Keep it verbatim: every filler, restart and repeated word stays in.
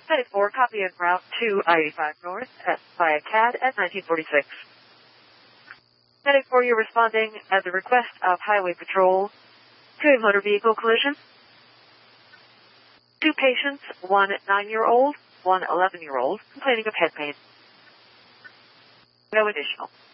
Heading four, copy en route to I eighty-five North at, via C A D at nineteen forty-six. Heading four, you're responding at the request of Highway Patrol to a motor vehicle collision. Two patients, one nine-year-old, one eleven-year-old, complaining of head pain. No additional.